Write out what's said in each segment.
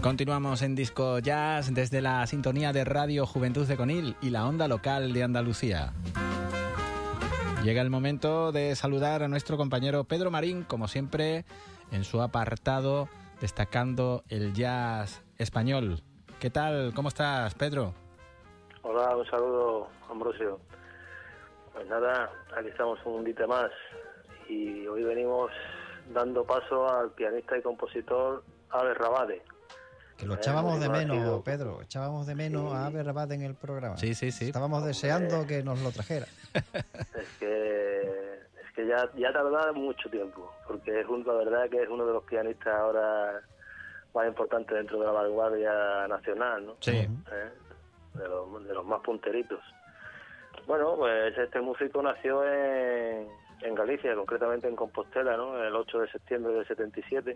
Continuamos en Disco Jazz desde la sintonía de Radio Juventud de Conil y la onda local de Andalucía. Llega el momento de saludar a nuestro compañero Pedro Marín, como siempre, en su apartado destacando el jazz español. ¿Qué tal? ¿Cómo estás, Pedro? Hola, un saludo, Ambrosio. Pues nada, aquí estamos un día más y hoy venimos dando paso al pianista y compositor Abe Rabade. Que lo echábamos de menos, Pedro, echábamos de menos a Abe Rabade en el programa. Sí. Estábamos deseando que nos lo trajera. Es que ya tarda mucho tiempo, porque la verdad que es uno de los pianistas ahora más importantes dentro de la vanguardia nacional, ¿no? Sí. De los más punteritos. Bueno, pues este músico nació en Galicia, concretamente en Compostela, ¿no? El 8 de septiembre del 77.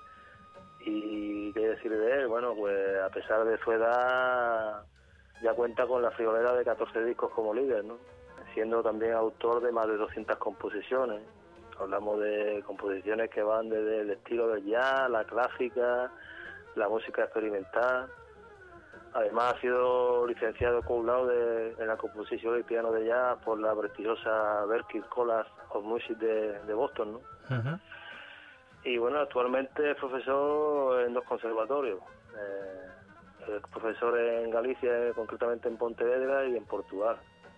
Y qué decir de él, bueno, pues a pesar de su edad ya cuenta con la friolera de 14 discos como líder, ¿no? Siendo también autor de más de 200 composiciones. Hablamos de composiciones que van desde el estilo del jazz, la clásica, la música experimental. Además ha sido licenciado cum laude en la composición y piano de jazz por la prestigiosa Berklee College of Music de Boston, ¿no? Uh-huh. Y bueno, actualmente es profesor en 2 conservatorios. Es profesor en Galicia, concretamente en Pontevedra y en Portugal.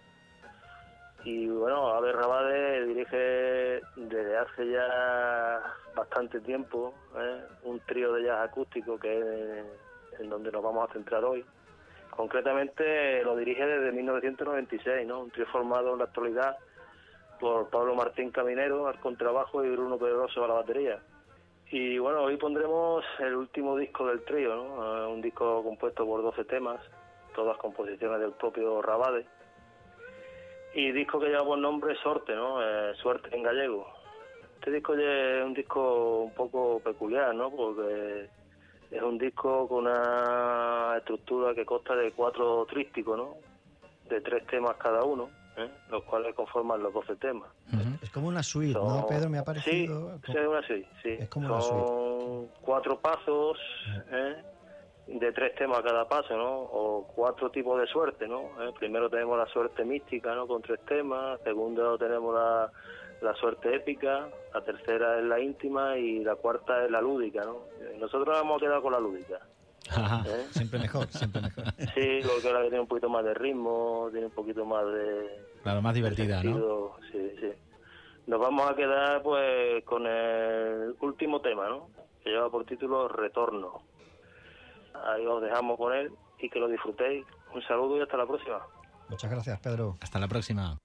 Y bueno, Abe Rabade dirige desde hace ya bastante tiempo un trío de jazz acústico que es en donde nos vamos a centrar hoy. Concretamente lo dirige desde 1996, ¿no? Un trío formado en la actualidad por Pablo Martín Caminero al contrabajo y Bruno Pedroso a la batería. Y bueno, hoy pondremos el último disco del trío, ¿no? Un disco compuesto por 12 temas, todas composiciones del propio Rabade. Y disco que lleva por nombre Sorte, ¿no? Suerte en gallego. Este disco es un disco un poco peculiar, ¿no? Porque es un disco con una estructura que consta de 4 trípticos, ¿no? De 3 temas cada uno, los cuales conforman los 12 temas. Uh-huh. Es como una suite, ¿no, Pedro? Me ha parecido. Sí, es una suite, sí. Es como una suite. Son 4 pasos, de 3 temas cada paso, ¿no? O 4 tipos de suerte, ¿no? Primero tenemos la suerte mística, ¿no? Con 3 temas. Segundo tenemos la suerte épica. La tercera es la íntima y la cuarta es la lúdica, ¿no? Nosotros nos hemos quedado con la lúdica. Ajá. Siempre mejor, siempre mejor. Sí, porque la que tiene un poquito más de ritmo, tiene un poquito más de... Claro, más divertida, ¿no? Sí. Nos vamos a quedar pues con el último tema, ¿no? Que lleva por título Retorno. Ahí os dejamos con él y que lo disfrutéis. Un saludo y hasta la próxima. Muchas gracias, Pedro. Hasta la próxima.